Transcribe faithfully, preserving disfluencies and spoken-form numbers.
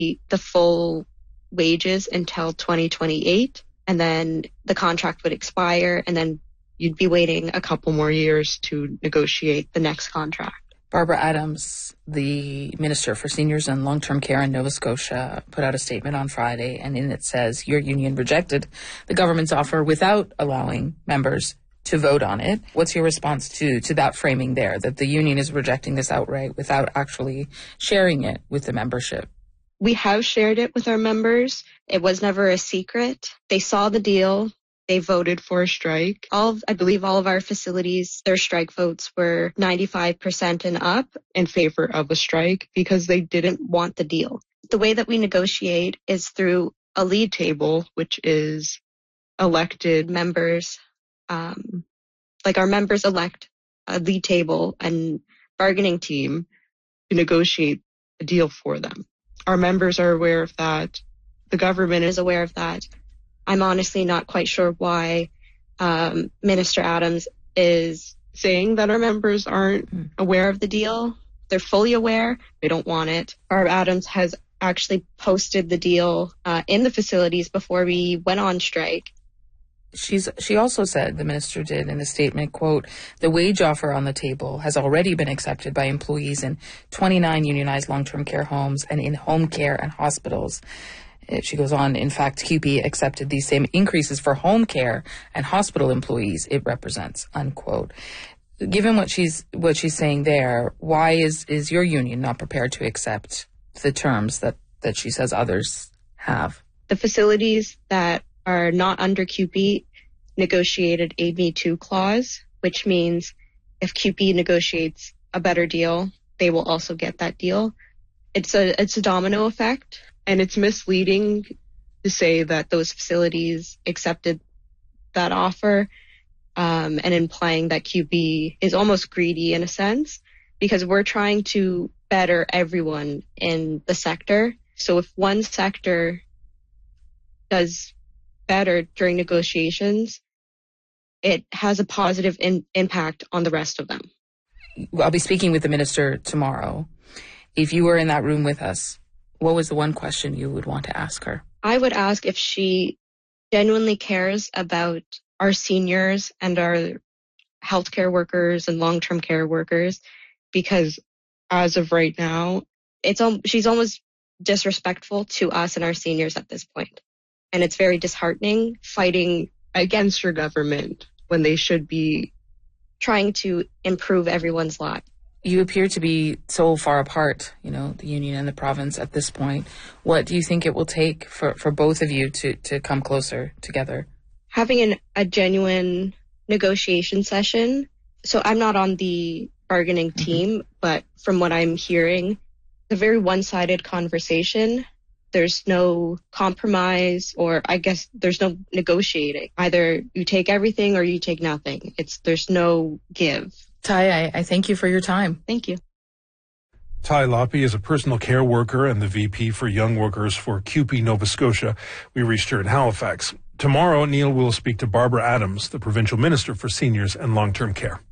the full wages until twenty twenty-eight, and then the contract would expire, and then you'd be waiting a couple more years to negotiate the next contract. Barbara Adams, the Minister for Seniors and Long-Term Care in Nova Scotia, put out a statement on Friday, and in it says, your union rejected the government's offer without allowing members to vote on it. What's your response to, to that framing there, that the union is rejecting this outright without actually sharing it with the membership? We have shared it with our members. It was never a secret. They saw the deal. They voted for a strike. All of, I believe all of our facilities, their strike votes were ninety-five percent and up in favor of a strike because they didn't want the deal. The way that we negotiate is through a lead table, which is elected members. Um, like our members elect a lead table and bargaining team to negotiate a deal for them. Our members are aware of that. The government is aware of that. I'm honestly not quite sure why um, Minister Adams is saying that our members aren't mm. aware of the deal. They're fully aware. They don't want it. Barb Adams has actually posted the deal uh, in the facilities before we went on strike. She's, she also said, the minister did in a statement, quote, the wage offer on the table has already been accepted by employees in twenty-nine unionized long-term care homes and in home care and hospitals. She goes on, in fact, C U P E accepted these same increases for home care and hospital employees it represents, unquote. Given what she's what she's saying there, why is, is your union not prepared to accept the terms that, that she says others have? The facilities that are not under C U P E negotiated a Me Too clause, which means if C U P E negotiates a better deal, they will also get that deal. It's a it's a domino effect. And it's misleading to say that those facilities accepted that offer um, and implying that C U P E is almost greedy in a sense, because we're trying to better everyone in the sector. So if one sector does better during negotiations, it has a positive in- impact on the rest of them. I'll be speaking with the minister tomorrow. If you were in that room with us, what was the one question you would want to ask her? I would ask if she genuinely cares about our seniors and our healthcare workers and long-term care workers, because as of right now, it's she's almost disrespectful to us and our seniors at this point. And it's very disheartening fighting against your government when they should be trying to improve everyone's lot. You appear to be so far apart, you know, the union and the province at this point. What do you think it will take for, for both of you to, to come closer together? Having an, a genuine negotiation session. So I'm not on the bargaining team, mm-hmm. but from what I'm hearing, it's a very one-sided conversation. There's no compromise, or I guess there's no negotiating. Either you take everything or you take nothing. It's there's no give. Ty, I, I thank you for your time. Thank you. Ty Loppe is a personal care worker and the V P for Young Workers for C U P E Nova Scotia. We reached her in Halifax. Tomorrow, Neil will speak to Barbara Adams, the Provincial Minister for Seniors and Long-Term Care.